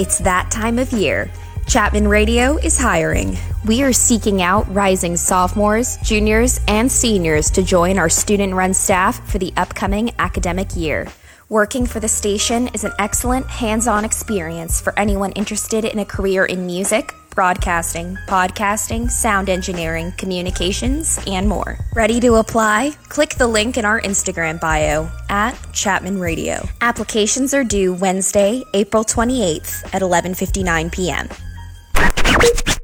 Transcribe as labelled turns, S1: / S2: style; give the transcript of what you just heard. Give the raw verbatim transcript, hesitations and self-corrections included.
S1: It's that time of year. Chapman Radio is hiring. We are seeking out rising sophomores, juniors, and seniors to join our student-run staff for the upcoming academic year. Working for the station is an excellent hands-on experience for anyone interested in a career in music, broadcasting, podcasting, sound engineering, communications, and more. Ready to apply? Click the link in our Instagram bio at Chapman Radio. Applications are due Wednesday, April twenty-eighth at eleven fifty-nine p.m.